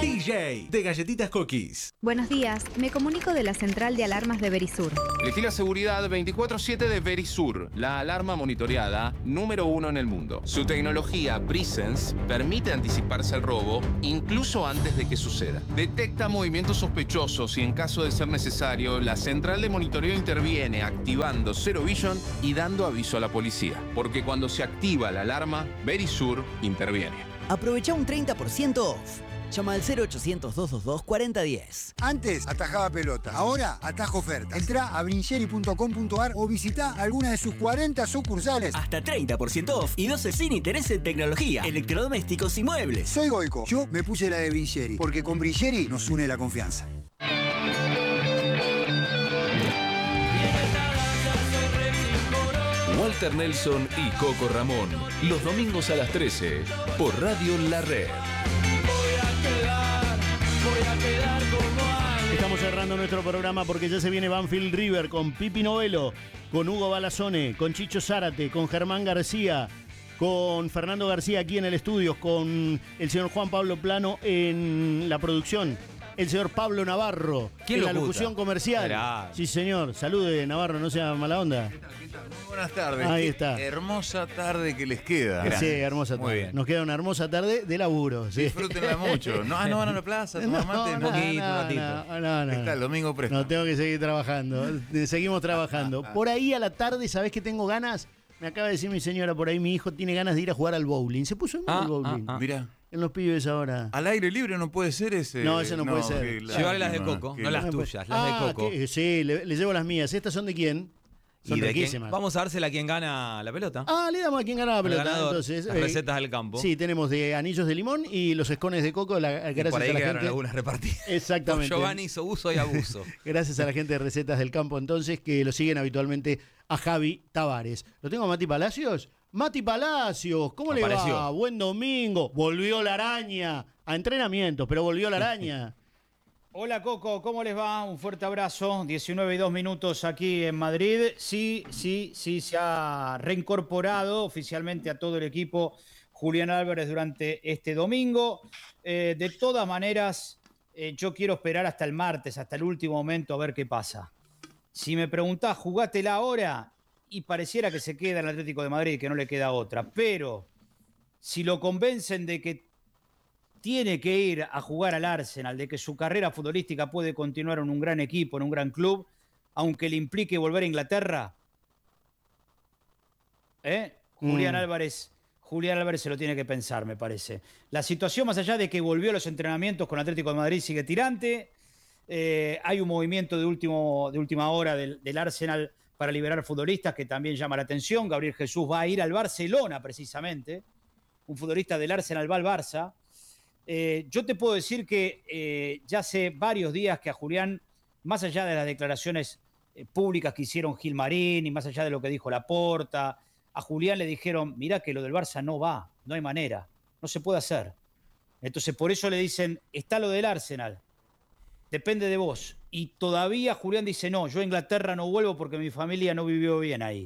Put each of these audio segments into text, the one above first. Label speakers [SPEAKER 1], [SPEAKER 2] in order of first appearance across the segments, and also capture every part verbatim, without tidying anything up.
[SPEAKER 1] D J de Galletitas Cookies.
[SPEAKER 2] Buenos días, me comunico de la central de alarmas de Verisur.
[SPEAKER 3] Elegí la seguridad veinticuatro siete de Verisur, la alarma monitoreada número uno en el mundo. Su tecnología Presence permite anticiparse al robo incluso antes de que suceda. Detecta movimientos sospechosos y en caso de ser necesario, la central de monitoreo interviene activando Zero Vision y dando aviso a la policía. Porque cuando se activa la alarma, Verisur interviene.
[SPEAKER 4] Aprovecha un treinta por ciento off. Llama al cero ochocientos, doscientos veintidós, cuarenta diez.
[SPEAKER 5] Antes atajaba pelota, ahora atajo ofertas. Entrá a brincheri punto com punto ar o visitá alguna de sus cuarenta sucursales.
[SPEAKER 4] Hasta treinta por ciento off y doce sin interés en tecnología, electrodomésticos y muebles.
[SPEAKER 5] Soy Goico. Yo me puse la de Brincheri, porque con Brincheri nos une la confianza.
[SPEAKER 1] Walter Nelson y Coco Ramón, los domingos a las trece, por Radio La Red.
[SPEAKER 6] Estamos cerrando nuestro programa porque ya se viene Banfield River con Pipi Novello, con Hugo Balazone, con Chicho Zárate, con Germán García, con Fernando García aquí en el estudio, con el señor Juan Pablo Plano en la producción, el señor Pablo Navarro en la locución comercial. Mirá. Sí, señor. Salude, Navarro, no sea mala onda.
[SPEAKER 7] ¿Qué tal? ¿Qué tal? Muy buenas tardes.
[SPEAKER 6] Ahí
[SPEAKER 7] Qué
[SPEAKER 6] está.
[SPEAKER 7] Hermosa tarde que les queda.
[SPEAKER 6] Sí, hermosa tarde.
[SPEAKER 7] Muy bien.
[SPEAKER 6] Nos queda una hermosa tarde de laburo. Sí.
[SPEAKER 7] Disfrútenla mucho. No, ah, no van a la plaza, tomar
[SPEAKER 6] No,
[SPEAKER 7] mate,
[SPEAKER 6] no,
[SPEAKER 7] un poquito,
[SPEAKER 6] no,
[SPEAKER 7] un ratito.
[SPEAKER 6] no, no, no.
[SPEAKER 7] Está el domingo presto.
[SPEAKER 6] No, tengo que seguir trabajando. Seguimos trabajando. Por ahí a la tarde, ¿sabés qué tengo ganas? Me acaba de decir mi señora por ahí, mi hijo tiene ganas de ir a jugar al bowling. Se puso en
[SPEAKER 7] Ah,
[SPEAKER 6] el bowling.
[SPEAKER 7] ah, ah. Mirá.
[SPEAKER 6] En los pibes ahora.
[SPEAKER 7] Al aire libre no puede ser ese.
[SPEAKER 6] No, ese no puede ser.
[SPEAKER 7] que la-
[SPEAKER 8] Llevarle las de
[SPEAKER 7] no,
[SPEAKER 8] coco,
[SPEAKER 7] que
[SPEAKER 8] no
[SPEAKER 7] la-
[SPEAKER 8] las tuyas, las
[SPEAKER 6] Ah,
[SPEAKER 8] de coco.
[SPEAKER 6] que- sí, le, le llevo las mías. ¿Estas son de quién? Son
[SPEAKER 8] ¿Y de quién?
[SPEAKER 6] riquísimas.
[SPEAKER 8] Vamos a dársela a quien gana la pelota.
[SPEAKER 6] Ah, le damos a quien gana la
[SPEAKER 8] Al
[SPEAKER 6] pelota.
[SPEAKER 8] ganador,
[SPEAKER 6] Entonces,
[SPEAKER 8] las
[SPEAKER 6] eh,
[SPEAKER 8] recetas del campo.
[SPEAKER 6] Sí, tenemos de anillos de limón y los escones de coco. La,
[SPEAKER 8] Y
[SPEAKER 6] gracias
[SPEAKER 8] por ahí
[SPEAKER 6] a la
[SPEAKER 8] quedaron
[SPEAKER 6] gente.
[SPEAKER 8] algunas repartidas.
[SPEAKER 6] Exactamente.
[SPEAKER 8] Por Giovanni hizo uso y abuso.
[SPEAKER 6] Gracias a la gente de Recetas del Campo, entonces, que lo siguen habitualmente a Javi Tavares. ¿Lo tengo a Mati Palacios? Mati Palacios, ¿cómo
[SPEAKER 8] Apareció.
[SPEAKER 6] le va? Buen domingo. Volvió la araña a entrenamiento, pero volvió la araña.
[SPEAKER 9] Hola Coco, ¿cómo les va? Un fuerte abrazo. diecinueve y dos minutos aquí en Madrid. Sí, sí, sí, se ha reincorporado oficialmente a todo el equipo Julián Álvarez durante este domingo. Eh, de todas maneras, eh, yo quiero esperar hasta el martes, hasta el último momento, a ver qué pasa. Si me preguntás, jugátela ahora, y pareciera que se queda en el Atlético de Madrid, que no le queda otra. Pero si lo convencen de que tiene que ir a jugar al Arsenal, de que su carrera futbolística puede continuar en un gran equipo, en un gran club, aunque le implique volver a Inglaterra, ¿eh? Julián
[SPEAKER 6] Mm.
[SPEAKER 9] Álvarez, Julián Álvarez se lo tiene que pensar, me parece. La situación, más allá de que volvió a los entrenamientos con Atlético de Madrid, sigue tirante. Eh, hay un movimiento de, último, de última hora del, del Arsenal para liberar futbolistas que también llama la atención. Gabriel Jesús va a ir al Barcelona, precisamente. Un futbolista del Arsenal va al Barça. Eh, yo te puedo decir que eh, ya hace varios días que a Julián, más allá de las declaraciones eh, públicas que hicieron Gilmarín y más allá de lo que dijo Laporta, a Julián le dijeron, mirá que lo del Barça no va, no hay manera, no se puede hacer. Entonces por eso le dicen, está lo del Arsenal, depende de vos. Y todavía Julián dice, no, yo a Inglaterra no vuelvo porque mi familia no vivió bien ahí.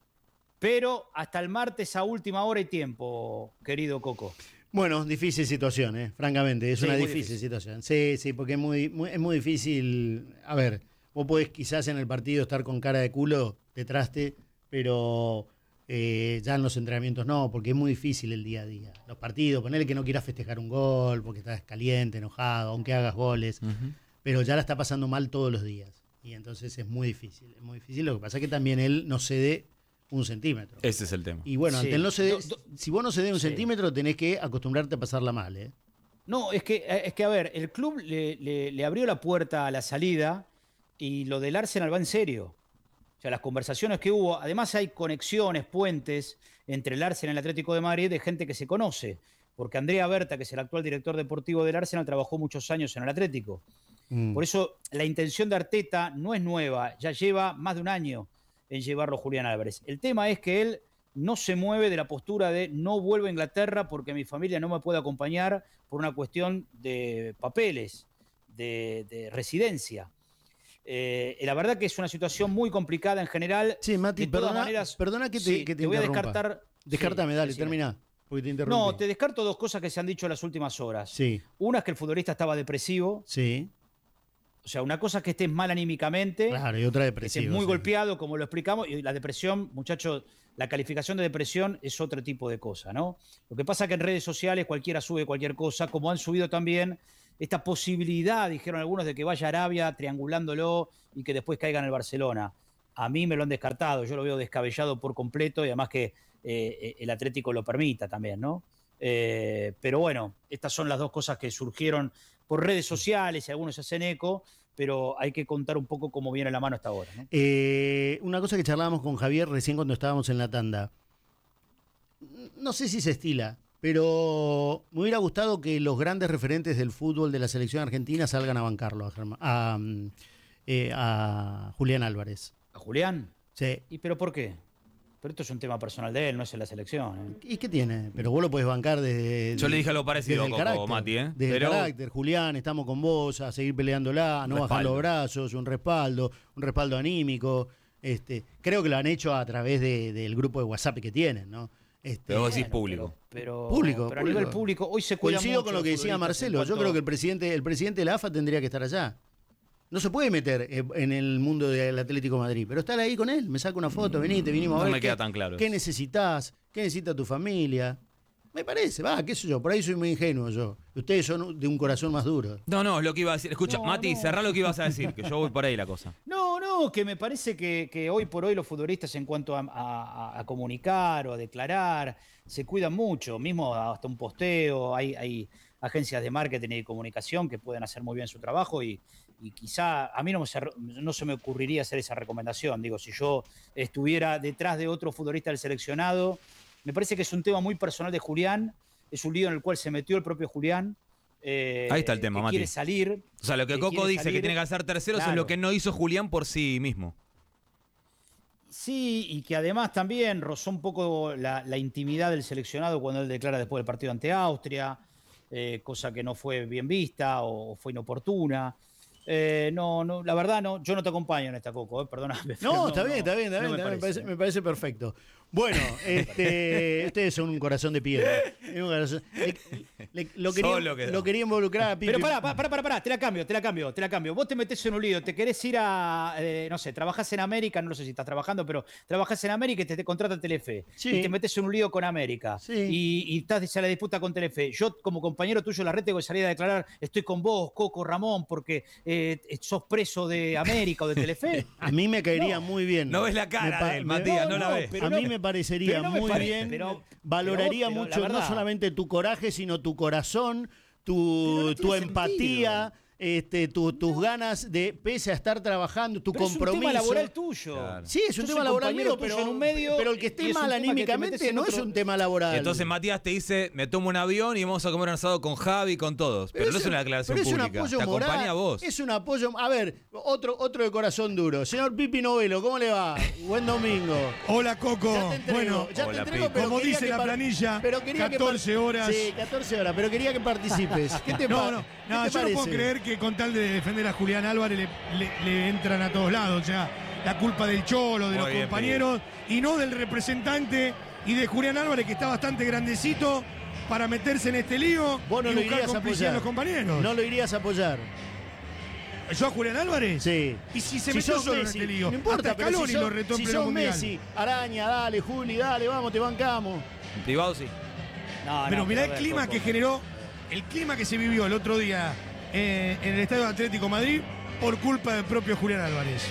[SPEAKER 9] Pero hasta el martes a última hora y tiempo, querido Coco.
[SPEAKER 6] Bueno, difícil situación, eh, francamente, es
[SPEAKER 9] Sí,
[SPEAKER 6] una
[SPEAKER 9] muy
[SPEAKER 6] difícil,
[SPEAKER 9] difícil.
[SPEAKER 6] situación. Sí, sí, porque es muy, muy- es muy difícil. A ver, vos podés quizás en el partido estar con cara de culo, de traste, pero eh, ya en los entrenamientos no, porque es muy difícil el día a día. Los partidos, ponele que no quieras festejar un gol, porque estás caliente, enojado, aunque hagas goles, pero ya la está pasando mal todos los días. Y entonces es muy difícil, es muy difícil. Lo que pasa es que también él no cede un centímetro.
[SPEAKER 8] Ese es el tema.
[SPEAKER 6] Y bueno,
[SPEAKER 9] Sí.
[SPEAKER 6] ante el no ceder,
[SPEAKER 9] Do- do-
[SPEAKER 6] si vos no cedés un
[SPEAKER 9] Sí.
[SPEAKER 6] centímetro, tenés que acostumbrarte a pasarla mal, ¿eh?
[SPEAKER 9] No, es que, es que a ver, el club le, le- le abrió la puerta a la salida y lo del Arsenal va en serio. O sea, las conversaciones que hubo, además hay conexiones, puentes entre el Arsenal y el Atlético de Madrid de gente que se conoce. Porque Andrea Berta, que es el actual director deportivo del Arsenal, trabajó muchos años en el Atlético.
[SPEAKER 6] Mm.
[SPEAKER 9] Por eso la intención de Arteta no es nueva, ya lleva más de un año en llevarlo Julián Álvarez. El tema es que él no se mueve de la postura de no vuelvo a Inglaterra porque mi familia no me puede acompañar por una cuestión de papeles, de, de residencia. Eh, la verdad que es una situación muy complicada en general.
[SPEAKER 6] Sí, Mati,
[SPEAKER 9] De todas
[SPEAKER 6] perdona,
[SPEAKER 9] maneras,
[SPEAKER 6] perdona que te,
[SPEAKER 9] sí,
[SPEAKER 6] que te
[SPEAKER 9] te voy a
[SPEAKER 6] interrumpa.
[SPEAKER 9] descartar.
[SPEAKER 6] Descártame,
[SPEAKER 9] sí,
[SPEAKER 6] dale,
[SPEAKER 9] decime.
[SPEAKER 6] termina. Porque te interrumpí.
[SPEAKER 9] No, te descarto dos cosas que se han dicho en las últimas horas.
[SPEAKER 6] Sí.
[SPEAKER 9] Una es que el futbolista estaba depresivo.
[SPEAKER 6] Sí.
[SPEAKER 9] O sea, una cosa es que estés mal anímicamente.
[SPEAKER 6] Claro, y otra
[SPEAKER 9] que
[SPEAKER 6] depresiva.
[SPEAKER 9] estés muy
[SPEAKER 6] sí.
[SPEAKER 9] golpeado, como lo explicamos. Y la depresión, muchachos, la calificación de depresión es otro tipo de cosa, ¿no? Lo que pasa es que en redes sociales cualquiera sube cualquier cosa, como han subido también esta posibilidad, dijeron algunos, de que vaya a Arabia triangulándolo y que después caiga en el Barcelona. A mí me lo han descartado, yo lo veo descabellado por completo y además que eh, el Atlético lo permita también, ¿no? Eh, pero bueno, estas son las dos cosas que surgieron por redes sociales y algunos se hacen eco, pero hay que contar un poco cómo viene la mano hasta ahora, ¿no?
[SPEAKER 6] Eh, una cosa que charlábamos con Javier recién cuando estábamos en la tanda. No sé si se estila, pero me hubiera gustado que los grandes referentes del fútbol de la selección argentina salgan a bancarlo a, Germán, a, eh, a Julián Álvarez.
[SPEAKER 9] ¿A Julián?
[SPEAKER 6] Sí.
[SPEAKER 9] ¿Y pero por qué? Pero esto es un tema personal de él, no es en la selección, ¿eh?
[SPEAKER 6] ¿Y qué tiene? Pero vos lo podés bancar desde...
[SPEAKER 8] Yo le dije algo parecido,
[SPEAKER 6] desde el
[SPEAKER 8] Coco,
[SPEAKER 6] carácter,
[SPEAKER 8] Mati, ¿eh?
[SPEAKER 6] Desde
[SPEAKER 8] Pero-
[SPEAKER 6] el carácter. Julián, estamos con vos, a seguir peleándola, a no bajar
[SPEAKER 8] Respaldo.
[SPEAKER 6] los brazos, un respaldo, un respaldo anímico. Este, creo que lo han hecho a través de- del grupo de WhatsApp que tienen, ¿no? Este,
[SPEAKER 8] Pero vos decís
[SPEAKER 9] Bueno,
[SPEAKER 8] público.
[SPEAKER 9] Pero,
[SPEAKER 6] Público,
[SPEAKER 9] pero a
[SPEAKER 6] público.
[SPEAKER 9] nivel público, hoy se cuida
[SPEAKER 6] Coincido
[SPEAKER 9] mucho
[SPEAKER 6] con lo que
[SPEAKER 9] los
[SPEAKER 6] decía
[SPEAKER 9] futbolistas en
[SPEAKER 6] Marcelo. Yo
[SPEAKER 9] cuanto-
[SPEAKER 6] creo que el presidente, el presidente de la A F A tendría que estar allá. No se puede meter eh, en el mundo del Atlético de Madrid, pero estar ahí con él, me saca una foto, venite, vinimos a
[SPEAKER 8] No
[SPEAKER 6] ver
[SPEAKER 8] me
[SPEAKER 6] qué,
[SPEAKER 8] queda tan claro
[SPEAKER 6] qué
[SPEAKER 8] eso.
[SPEAKER 6] necesitas, qué necesita tu familia. Me parece, va, qué sé yo, por ahí soy muy ingenuo yo. Ustedes son de un corazón más duro.
[SPEAKER 8] No, no, es lo que iba a decir. Escucha,
[SPEAKER 9] No,
[SPEAKER 8] Mati,
[SPEAKER 9] no.
[SPEAKER 8] cerrá lo que ibas a decir, que yo voy por ahí la cosa.
[SPEAKER 9] No, no, que me parece que, que hoy por hoy los futbolistas en cuanto a, a- a comunicar o a declarar se cuidan mucho, mismo hasta un posteo, hay, hay agencias de marketing y de comunicación que pueden hacer muy bien su trabajo y, y quizá a mí no, me se, no se me ocurriría hacer esa recomendación. Digo, si yo estuviera detrás de otro futbolista del seleccionado, me parece que es un tema muy personal de Julián, es un lío en el cual se metió el propio Julián. eh,
[SPEAKER 8] Ahí está el tema,
[SPEAKER 9] que
[SPEAKER 8] Mati.
[SPEAKER 9] quiere salir.
[SPEAKER 8] O sea, lo que
[SPEAKER 9] que
[SPEAKER 8] Coco
[SPEAKER 9] quiere
[SPEAKER 8] dice
[SPEAKER 9] salir-
[SPEAKER 8] que tiene que hacer terceros es
[SPEAKER 9] Claro.
[SPEAKER 8] lo que no hizo Julián por sí mismo.
[SPEAKER 9] Sí, y que además también rozó un poco la, la intimidad del seleccionado cuando él declara después del partido ante Austria, eh, cosa que no fue bien vista o fue inoportuna. Eh, no, no, la verdad no, yo no te acompaño en esta, Coco, eh, perdóname. pero
[SPEAKER 6] No, está bien, está bien, está
[SPEAKER 9] no
[SPEAKER 6] bien,
[SPEAKER 9] me
[SPEAKER 6] está bien, me,
[SPEAKER 9] parece.
[SPEAKER 6] parece, me parece perfecto. Bueno, este, ustedes son un corazón de piedra. Es un corazón- le- le- lo, quería,
[SPEAKER 8] Solo quedó.
[SPEAKER 6] lo quería involucrar a Pipi.
[SPEAKER 9] Pero pará, pará, pará, pará, te la cambio, te la cambio, te la cambio. Vos te metés en un lío, te querés ir a, eh, no sé, trabajás en América, no lo sé si estás trabajando, pero trabajás en América y te, te contrata Telefe.
[SPEAKER 6] Sí.
[SPEAKER 9] Y te metés en un lío con América.
[SPEAKER 6] Sí.
[SPEAKER 9] Y, y estás en la disputa con Telefe. Yo, como compañero tuyo en la red, tengo que salir a declarar, estoy con vos, Coco, Ramón, porque eh, sos preso de América o de Telefe.
[SPEAKER 6] A mí me caería muy bien.
[SPEAKER 8] No ves la cara
[SPEAKER 6] Me pa-
[SPEAKER 8] de él,
[SPEAKER 6] me-
[SPEAKER 8] Matías, no, la ves.
[SPEAKER 9] pero
[SPEAKER 6] a
[SPEAKER 9] no-
[SPEAKER 6] mí me parecería
[SPEAKER 9] pero no me
[SPEAKER 6] muy
[SPEAKER 9] pare-
[SPEAKER 6] bien.
[SPEAKER 9] pero-
[SPEAKER 6] valoraría
[SPEAKER 9] pero- pero la
[SPEAKER 6] mucho no
[SPEAKER 9] verdad-
[SPEAKER 6] solamente tu coraje, sino tu corazón, tu,
[SPEAKER 9] Pero no
[SPEAKER 6] tu
[SPEAKER 9] tiene
[SPEAKER 6] empatía, este, tu- tus ganas de, pese a estar trabajando, tu
[SPEAKER 9] Pero
[SPEAKER 6] compromiso.
[SPEAKER 9] es un tema laboral tuyo.
[SPEAKER 8] Claro.
[SPEAKER 6] Sí, es un
[SPEAKER 9] Yo
[SPEAKER 6] tema
[SPEAKER 9] soy
[SPEAKER 6] laboral
[SPEAKER 9] compañero
[SPEAKER 6] mío,
[SPEAKER 9] tuyo
[SPEAKER 6] pero,
[SPEAKER 9] en un medio
[SPEAKER 6] pero el que
[SPEAKER 9] y
[SPEAKER 6] esté
[SPEAKER 9] es un
[SPEAKER 6] mal
[SPEAKER 9] tema que te metes
[SPEAKER 6] anímicamente
[SPEAKER 9] en
[SPEAKER 6] no
[SPEAKER 9] otro-
[SPEAKER 6] es un tema laboral.
[SPEAKER 8] Entonces Matías te dice, me tomo un avión y vamos a comer un asado con Javi, con todos. Pero, no es una declaración
[SPEAKER 6] pero es un
[SPEAKER 8] pública,
[SPEAKER 6] apoyo
[SPEAKER 8] te acompaña
[SPEAKER 6] moral,
[SPEAKER 8] a vos.
[SPEAKER 6] Es un apoyo. A ver, otro, otro de corazón duro. Señor Pipi Novelo, ¿cómo le va? Buen domingo.
[SPEAKER 10] Hola Coco.
[SPEAKER 6] Ya te entrego,
[SPEAKER 10] Bueno,
[SPEAKER 6] ya te
[SPEAKER 8] Hola,
[SPEAKER 6] entrego,
[SPEAKER 8] Pipi.
[SPEAKER 6] pero
[SPEAKER 10] como
[SPEAKER 6] quería
[SPEAKER 10] dice
[SPEAKER 6] que
[SPEAKER 10] la
[SPEAKER 6] par-
[SPEAKER 10] planilla,
[SPEAKER 6] pero quería que
[SPEAKER 10] catorce
[SPEAKER 6] par-
[SPEAKER 10] horas.
[SPEAKER 6] Sí, catorce horas, pero quería que participes. ¿Qué te
[SPEAKER 10] No,
[SPEAKER 6] pa-
[SPEAKER 10] no,
[SPEAKER 6] qué
[SPEAKER 10] no,
[SPEAKER 6] te
[SPEAKER 10] yo no puedo
[SPEAKER 6] parece?
[SPEAKER 10] creer que con tal de defender a Julián Álvarez le, le- le entran a todos lados. O sea, la culpa del Cholo, de
[SPEAKER 8] Muy
[SPEAKER 10] los
[SPEAKER 8] bien,
[SPEAKER 10] compañeros, y no del representante y de Julián Álvarez, que está bastante grandecito para meterse en este lío
[SPEAKER 6] Vos no
[SPEAKER 10] y
[SPEAKER 6] lo
[SPEAKER 10] buscar
[SPEAKER 6] irías a
[SPEAKER 10] complicidad
[SPEAKER 6] apoyar.
[SPEAKER 10] de los compañeros.
[SPEAKER 6] No lo irías a apoyar.
[SPEAKER 10] ¿Yo a Julián Álvarez?
[SPEAKER 6] Sí.
[SPEAKER 10] ¿Y si se
[SPEAKER 6] Si
[SPEAKER 10] metió
[SPEAKER 6] sos
[SPEAKER 10] solo
[SPEAKER 6] Messi,
[SPEAKER 10] en este lío?
[SPEAKER 6] no importa,
[SPEAKER 10] Hasta
[SPEAKER 6] pero si
[SPEAKER 10] Scaloni
[SPEAKER 6] sos,
[SPEAKER 10] lo retó en
[SPEAKER 6] si
[SPEAKER 10] pleno
[SPEAKER 6] sos
[SPEAKER 10] mundial.
[SPEAKER 6] Messi, Araña, dale, Juli, dale, vamos, te bancamos.
[SPEAKER 8] En privado sí.
[SPEAKER 9] No,
[SPEAKER 10] Pero
[SPEAKER 9] no,
[SPEAKER 10] mirá
[SPEAKER 9] a
[SPEAKER 10] el
[SPEAKER 9] ver,
[SPEAKER 10] clima
[SPEAKER 9] Coco.
[SPEAKER 10] que generó, el clima que se vivió el otro día eh, en el Estadio Atlético Madrid por culpa del propio Julián Álvarez.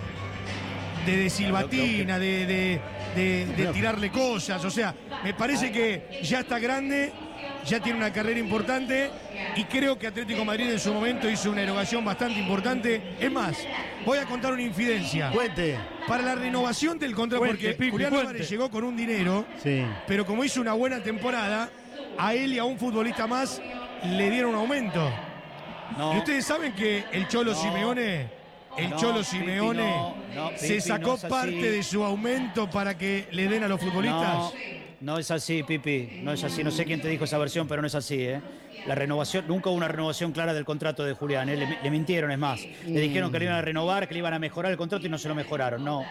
[SPEAKER 10] De, de silbatina, de, de- de- de tirarle cosas. O sea, me parece que ya está grande, ya tiene una carrera importante y creo que Atlético Madrid en su momento hizo una erogación bastante importante. Es más, voy a contar una infidencia.
[SPEAKER 6] Cuente.
[SPEAKER 10] Para la renovación del contrato,
[SPEAKER 6] Cuente,
[SPEAKER 10] porque
[SPEAKER 6] Pipi,
[SPEAKER 10] Julián
[SPEAKER 6] cuente.
[SPEAKER 10] Álvarez llegó con un dinero,
[SPEAKER 6] Sí.
[SPEAKER 10] pero como hizo una buena temporada, a él y a un futbolista más le dieron un aumento.
[SPEAKER 9] No.
[SPEAKER 10] Y ustedes saben que el Cholo
[SPEAKER 9] No.
[SPEAKER 10] Simeone, el
[SPEAKER 9] No,
[SPEAKER 10] Cholo
[SPEAKER 9] Pipi,
[SPEAKER 10] Simeone,
[SPEAKER 9] no, no,
[SPEAKER 10] se
[SPEAKER 9] Pipi,
[SPEAKER 10] sacó
[SPEAKER 9] no es así.
[SPEAKER 10] parte de su aumento para que le den a los futbolistas.
[SPEAKER 9] No, no es así, Pipi. No es así. No sé quién te dijo esa versión, pero no es así, ¿eh? La renovación, nunca hubo una renovación clara del contrato de Julián, ¿eh? Le, le mintieron, es más. Le dijeron que le iban a renovar, que le iban a mejorar el contrato y no se lo mejoraron. No.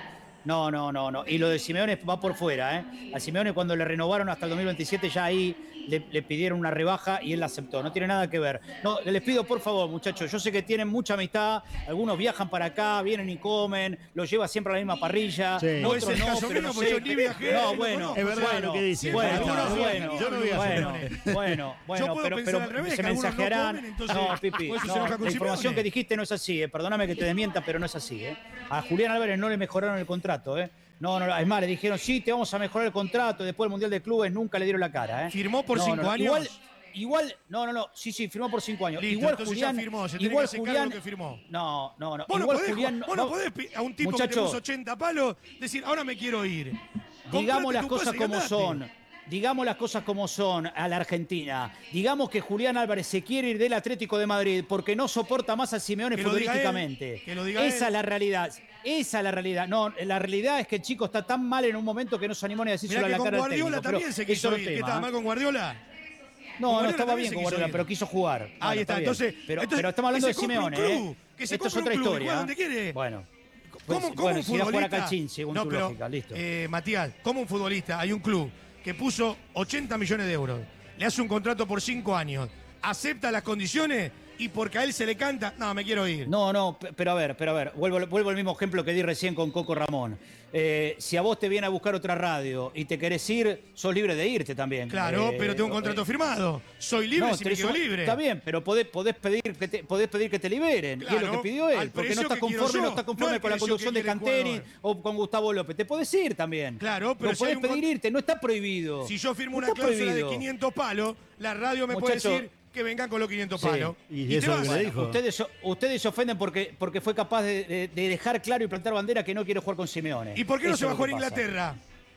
[SPEAKER 9] No, no, no, no. Y lo de Simeone va por fuera, ¿eh? A Simeone cuando le renovaron hasta el dos mil veintisiete ya ahí le, le pidieron una rebaja y él la aceptó. No tiene nada que ver. No, les pido por favor, muchachos, yo sé que tienen mucha amistad, algunos viajan para acá, vienen y comen, los lleva siempre a la misma parrilla.
[SPEAKER 6] Sí.
[SPEAKER 10] No
[SPEAKER 9] Otros
[SPEAKER 10] es el
[SPEAKER 9] no,
[SPEAKER 10] caso
[SPEAKER 9] pero
[SPEAKER 10] mío,
[SPEAKER 9] no
[SPEAKER 10] porque
[SPEAKER 9] sé.
[SPEAKER 10] yo ni viajé,
[SPEAKER 9] No,
[SPEAKER 10] ni
[SPEAKER 9] bueno,
[SPEAKER 10] conozco.
[SPEAKER 6] Es verdad
[SPEAKER 9] bueno,
[SPEAKER 6] lo que dice.
[SPEAKER 9] Bueno,
[SPEAKER 10] Algunos
[SPEAKER 9] bueno,
[SPEAKER 10] viajan,
[SPEAKER 9] bueno,
[SPEAKER 10] yo no viajo.
[SPEAKER 9] bueno, bueno, bueno,
[SPEAKER 10] Yo puedo
[SPEAKER 9] pero,
[SPEAKER 10] pensar
[SPEAKER 9] pero
[SPEAKER 10] al revés,
[SPEAKER 9] se
[SPEAKER 10] que algunos no
[SPEAKER 9] mensajearán.
[SPEAKER 10] comen, entonces,
[SPEAKER 9] No, Pipi,
[SPEAKER 10] por eso se
[SPEAKER 9] no,
[SPEAKER 10] enoja con
[SPEAKER 9] la información
[SPEAKER 10] Simeone.
[SPEAKER 9] que dijiste no es así, eh. Perdóname que te desmienta, pero no es así, ¿eh? A Julián Álvarez no le mejoraron el contrato, ¿eh? No, no, es más, le dijeron, sí, te vamos a mejorar el contrato, después del Mundial de Clubes nunca le dieron la cara, ¿eh?
[SPEAKER 10] ¿Firmó por
[SPEAKER 9] No,
[SPEAKER 10] cinco
[SPEAKER 9] no, no.
[SPEAKER 10] años?
[SPEAKER 9] Igual, igual, no, no, no, sí, sí, firmó por cinco años.
[SPEAKER 10] Listo,
[SPEAKER 9] igual
[SPEAKER 10] entonces
[SPEAKER 9] Julián,
[SPEAKER 10] ya firmó, se tiene
[SPEAKER 9] igual
[SPEAKER 10] que hacer cargo
[SPEAKER 9] Julián,
[SPEAKER 10] de lo que firmó.
[SPEAKER 9] No, no, no.
[SPEAKER 10] Vos no
[SPEAKER 9] igual
[SPEAKER 10] podés,
[SPEAKER 9] Julián,
[SPEAKER 10] vos no
[SPEAKER 9] no-
[SPEAKER 10] podés pi- a un tipo que
[SPEAKER 9] Muchacho,
[SPEAKER 10] te puso ochenta palos decir, ahora me quiero ir.
[SPEAKER 9] digamos
[SPEAKER 10] Comprate
[SPEAKER 9] las
[SPEAKER 10] tu
[SPEAKER 9] cosas
[SPEAKER 10] pase y
[SPEAKER 9] como
[SPEAKER 10] andate.
[SPEAKER 9] son. Digamos las cosas como son a la Argentina. Digamos que Julián Álvarez se quiere ir del Atlético de Madrid porque no soporta más a Simeone
[SPEAKER 10] Que lo diga
[SPEAKER 9] futbolísticamente.
[SPEAKER 10] él, que lo diga
[SPEAKER 9] Esa
[SPEAKER 10] él.
[SPEAKER 9] es la realidad. Esa es la realidad. No, la realidad es que el chico está tan mal en un momento que no se animó ni a decírselo
[SPEAKER 10] Mirá
[SPEAKER 9] a
[SPEAKER 10] que
[SPEAKER 9] la
[SPEAKER 10] con
[SPEAKER 9] cara del
[SPEAKER 10] Guardiola
[SPEAKER 9] técnico,
[SPEAKER 10] también
[SPEAKER 9] pero
[SPEAKER 10] se
[SPEAKER 9] es
[SPEAKER 10] quiso
[SPEAKER 9] otro
[SPEAKER 10] ir. ¿Qué
[SPEAKER 9] tema,
[SPEAKER 10] estaba
[SPEAKER 9] ¿eh?
[SPEAKER 10] mal con Guardiola?
[SPEAKER 9] No,
[SPEAKER 10] Guardiola
[SPEAKER 9] no estaba
[SPEAKER 10] también
[SPEAKER 9] bien
[SPEAKER 10] se
[SPEAKER 9] con
[SPEAKER 10] quiso
[SPEAKER 9] Guardiola,
[SPEAKER 10] ir.
[SPEAKER 9] pero quiso jugar.
[SPEAKER 10] Ahí
[SPEAKER 9] Bueno,
[SPEAKER 10] está,
[SPEAKER 9] bien.
[SPEAKER 10] entonces,
[SPEAKER 9] Pero,
[SPEAKER 10] entonces,
[SPEAKER 9] pero estamos hablando
[SPEAKER 10] que
[SPEAKER 9] de
[SPEAKER 10] se compre un
[SPEAKER 9] Simeone,
[SPEAKER 10] club,
[SPEAKER 9] ¿eh?
[SPEAKER 10] que se
[SPEAKER 9] Esto es
[SPEAKER 10] compre
[SPEAKER 9] otra
[SPEAKER 10] un club y
[SPEAKER 9] historia.
[SPEAKER 10] juega donde quiere.
[SPEAKER 9] Bueno.
[SPEAKER 10] ¿Cómo,
[SPEAKER 9] Pues,
[SPEAKER 10] cómo
[SPEAKER 9] bueno,
[SPEAKER 10] un
[SPEAKER 9] si irá a jugar a
[SPEAKER 10] futbolista?
[SPEAKER 9] Calcín, según
[SPEAKER 10] no,
[SPEAKER 9] tu
[SPEAKER 10] pero,
[SPEAKER 9] lógica, listo.
[SPEAKER 10] Eh, Matías, como un futbolista, hay un club que puso ochenta millones de euros, le hace un contrato por cinco años, acepta las condiciones y porque a él se le canta, no, me quiero ir.
[SPEAKER 9] No, no, pe- pero a ver, pero a ver, vuelvo, vuelvo al mismo ejemplo que di recién con Coco Ramón. Eh, si a vos te viene a buscar otra radio y te querés ir, sos libre de irte también.
[SPEAKER 10] Claro,
[SPEAKER 9] Eh,
[SPEAKER 10] pero tengo un contrato
[SPEAKER 9] eh,
[SPEAKER 10] firmado. Soy libre
[SPEAKER 9] no,
[SPEAKER 10] si me
[SPEAKER 9] tenés
[SPEAKER 10] quedo
[SPEAKER 9] un-
[SPEAKER 10] libre.
[SPEAKER 9] Está bien, pero podés, podés, pedir que te, podés pedir que te liberen. y es lo
[SPEAKER 10] Claro,
[SPEAKER 9] que pidió él,
[SPEAKER 10] al
[SPEAKER 9] porque no
[SPEAKER 10] precio
[SPEAKER 9] está
[SPEAKER 10] que quiero
[SPEAKER 9] conforme,
[SPEAKER 10] yo,
[SPEAKER 9] no está
[SPEAKER 10] no
[SPEAKER 9] conforme
[SPEAKER 10] al
[SPEAKER 9] con la
[SPEAKER 10] precio
[SPEAKER 9] conducción
[SPEAKER 10] que
[SPEAKER 9] de
[SPEAKER 10] quiere el
[SPEAKER 9] Canteri
[SPEAKER 10] jugador.
[SPEAKER 9] o con Gustavo López. Te podés ir también.
[SPEAKER 10] Claro, pero
[SPEAKER 9] no
[SPEAKER 10] si hay
[SPEAKER 9] podés
[SPEAKER 10] un
[SPEAKER 9] pedir
[SPEAKER 10] con-
[SPEAKER 9] irte, no está prohibido.
[SPEAKER 10] Si yo firmo
[SPEAKER 9] No
[SPEAKER 10] una
[SPEAKER 9] está
[SPEAKER 10] cláusula
[SPEAKER 9] prohibido.
[SPEAKER 10] de quinientos palos, la radio me puede
[SPEAKER 9] Muchacho,
[SPEAKER 10] decir que vengan con los quinientos
[SPEAKER 9] Sí.
[SPEAKER 10] palos.
[SPEAKER 6] Y
[SPEAKER 10] te
[SPEAKER 6] eso es lo
[SPEAKER 10] vas.
[SPEAKER 6] que le dijo.
[SPEAKER 9] Ustedes, so- ustedes se ofenden porque, porque fue capaz de, de- de dejar claro y plantar bandera que no quiere jugar con Simeone.
[SPEAKER 10] ¿Y por qué no
[SPEAKER 9] Eso
[SPEAKER 10] se va a
[SPEAKER 9] es lo
[SPEAKER 10] jugar a
[SPEAKER 9] que pasa.
[SPEAKER 10] Inglaterra?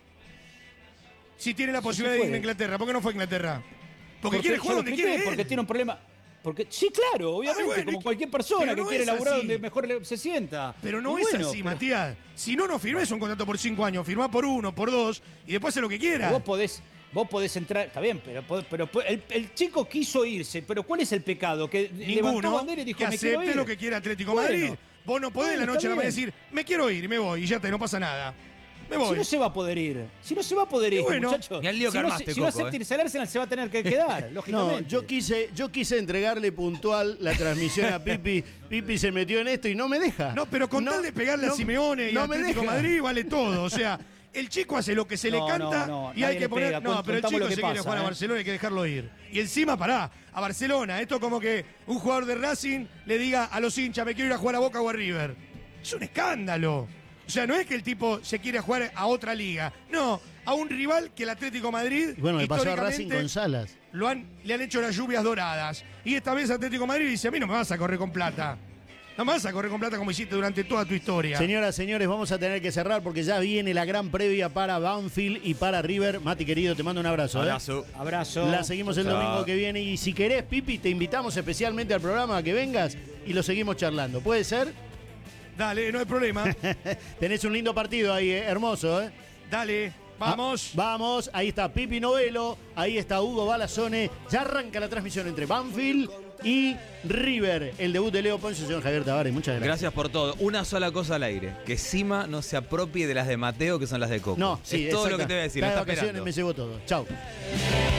[SPEAKER 10] Si tiene la
[SPEAKER 9] Sí,
[SPEAKER 10] posibilidad
[SPEAKER 9] sí
[SPEAKER 10] de ir a
[SPEAKER 9] puede.
[SPEAKER 10] Inglaterra, ¿por qué no fue a Inglaterra? Porque,
[SPEAKER 9] Porque
[SPEAKER 10] quiere
[SPEAKER 9] ya
[SPEAKER 10] jugar
[SPEAKER 9] lo
[SPEAKER 10] donde
[SPEAKER 9] expliqué,
[SPEAKER 10] quiere él.
[SPEAKER 9] Porque tiene un problema. Porque, sí, claro, obviamente,
[SPEAKER 10] bueno,
[SPEAKER 9] como
[SPEAKER 10] y-
[SPEAKER 9] cualquier persona
[SPEAKER 10] pero
[SPEAKER 9] que
[SPEAKER 10] no
[SPEAKER 9] quiere
[SPEAKER 10] es
[SPEAKER 9] laburar
[SPEAKER 10] así.
[SPEAKER 9] donde mejor le- se sienta.
[SPEAKER 10] Pero no
[SPEAKER 9] Y
[SPEAKER 10] es
[SPEAKER 9] bueno,
[SPEAKER 10] así,
[SPEAKER 9] pero
[SPEAKER 10] Matías. Si no, no firmes un contrato por cinco años. Firmá por uno, por dos y después hace lo que quiera.
[SPEAKER 9] Vos podés, vos podés entrar, está bien, pero, pod- pero pod- el, el chico quiso irse, pero ¿cuál es el pecado? Que levantó
[SPEAKER 10] Ninguno
[SPEAKER 9] bandera y dijo,
[SPEAKER 10] que
[SPEAKER 9] me quiero
[SPEAKER 10] acepte
[SPEAKER 9] ir.
[SPEAKER 10] lo que quiera Atlético
[SPEAKER 9] Bueno.
[SPEAKER 10] Madrid. Vos no podés de la
[SPEAKER 9] Bueno,
[SPEAKER 10] noche a la
[SPEAKER 9] está
[SPEAKER 10] mañana
[SPEAKER 9] bien.
[SPEAKER 10] decir, me quiero ir y me voy y ya está, y no pasa nada. Me
[SPEAKER 9] Si
[SPEAKER 10] voy.
[SPEAKER 9] no se va a poder ir. Si no se va a poder
[SPEAKER 10] Y
[SPEAKER 9] ir,
[SPEAKER 10] bueno,
[SPEAKER 9] muchacho.
[SPEAKER 8] ni al lío
[SPEAKER 9] si
[SPEAKER 8] que
[SPEAKER 9] no,
[SPEAKER 8] armaste,
[SPEAKER 9] si no
[SPEAKER 8] Coco,
[SPEAKER 9] acepta
[SPEAKER 8] eh.
[SPEAKER 9] irse al Arsenal, se va a tener que quedar,
[SPEAKER 6] No,
[SPEAKER 9] lógicamente.
[SPEAKER 6] yo quise, yo quise entregarle puntual la transmisión a Pipi. Pipi se metió en esto y no me deja.
[SPEAKER 10] No, pero con
[SPEAKER 6] No,
[SPEAKER 10] tal de pegarle
[SPEAKER 6] no,
[SPEAKER 10] a Simeone y
[SPEAKER 6] no
[SPEAKER 10] a
[SPEAKER 6] me
[SPEAKER 10] Atlético
[SPEAKER 6] deja.
[SPEAKER 10] Madrid vale todo. O sea, el chico hace lo que se le
[SPEAKER 9] No,
[SPEAKER 10] canta
[SPEAKER 9] no, no,
[SPEAKER 10] y
[SPEAKER 9] nadie
[SPEAKER 10] hay que
[SPEAKER 9] le
[SPEAKER 10] poner.
[SPEAKER 9] pega.
[SPEAKER 10] No,
[SPEAKER 9] Cont-
[SPEAKER 10] pero el
[SPEAKER 9] contamos
[SPEAKER 10] chico
[SPEAKER 9] lo que
[SPEAKER 10] se quiere
[SPEAKER 9] pasa,
[SPEAKER 10] jugar a
[SPEAKER 9] ¿eh?
[SPEAKER 10] Barcelona y hay que dejarlo ir. Y encima, pará, a Barcelona. Esto es como que un jugador de Racing le diga a los hinchas, me quiero ir a jugar a Boca o a River. Es un escándalo. O sea, no es que el tipo se quiere jugar a otra liga. No, a un rival que el Atlético Madrid.
[SPEAKER 6] Y bueno, le pasó a Racing
[SPEAKER 10] históricamente,
[SPEAKER 6] con Salas.
[SPEAKER 10] Lo han, le han hecho las lluvias doradas. Y esta vez Atlético Madrid dice, a mí no me vas a correr con plata. No me vas a correr con plata como hiciste durante toda tu historia.
[SPEAKER 6] Señoras, señores, vamos a tener que cerrar porque ya viene la gran previa para Banfield y para River. Mati, querido, te mando un abrazo. ¿eh?
[SPEAKER 8] Abrazo.
[SPEAKER 9] Abrazo.
[SPEAKER 6] La seguimos el
[SPEAKER 8] Chao.
[SPEAKER 6] domingo que viene. Y si querés, Pipi, te invitamos especialmente al programa a que vengas y lo seguimos charlando. ¿Puede ser?
[SPEAKER 10] Dale, no hay problema.
[SPEAKER 6] Tenés un lindo partido ahí, ¿eh? Hermoso, ¿eh?
[SPEAKER 10] Dale, vamos.
[SPEAKER 6] Ah, vamos, ahí está Pipi Novelo, ahí está Hugo Balazone. Ya arranca la transmisión entre Banfield y River. El debut de Leo Ponce, señor Javier Tavares. Muchas gracias.
[SPEAKER 8] Gracias por todo. Una sola cosa al aire. Que Sima no se apropie de las de Mateo, que son las de Coco.
[SPEAKER 6] No, sí,
[SPEAKER 8] es todo
[SPEAKER 6] exacta.
[SPEAKER 8] lo que te voy a decir.
[SPEAKER 6] Está
[SPEAKER 8] Lo
[SPEAKER 6] de
[SPEAKER 8] está
[SPEAKER 6] vacaciones,
[SPEAKER 8] esperando.
[SPEAKER 6] me llevo todo. Chau.